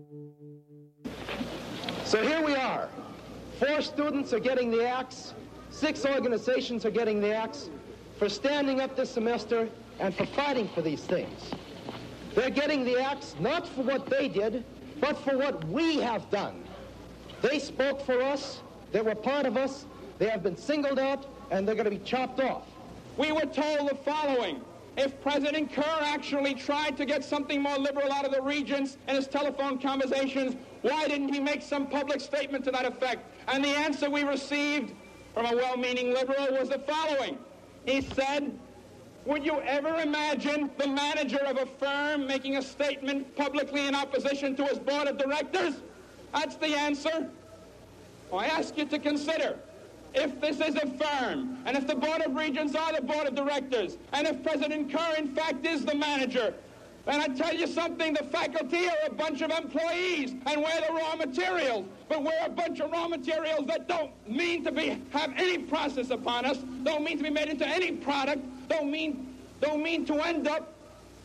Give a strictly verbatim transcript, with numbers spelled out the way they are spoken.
So here we are. Four students are getting the axe. Six organizations are getting the axe for standing up this semester and for fighting for these things. They're getting the axe not for what they did, but for what we have done. They spoke for us. They were part of us. They have been singled out, and they're going to be chopped off. We were told the following. If President Kerr actually tried to get something more liberal out of the regents in his telephone conversations, why didn't he make some public statement to that effect? And the answer we received from a well-meaning liberal was the following. He said, would you ever imagine the manager of a firm making a statement publicly in opposition to his board of directors? That's the answer. Well, I ask you to consider, if this is a firm, and if the Board of Regents are the Board of Directors, and if President Kerr, in fact, is the manager, then I tell you something, the faculty are a bunch of employees, and we're the raw materials. But we're a bunch of raw materials that don't mean to be have any process upon us, don't mean to be made into any product, don't mean, don't mean to end up